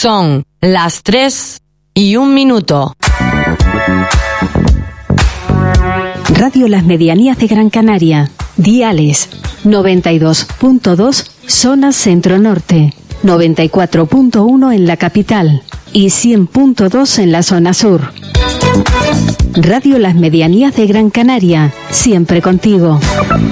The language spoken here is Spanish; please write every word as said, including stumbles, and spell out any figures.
Son las tres y un minuto. Radio Las Medianías de Gran Canaria. Diales noventa y dos punto dos, zona centro-norte, noventa y cuatro punto uno en la capital y cien punto dos en la zona sur. Radio Las Medianías de Gran Canaria, siempre contigo.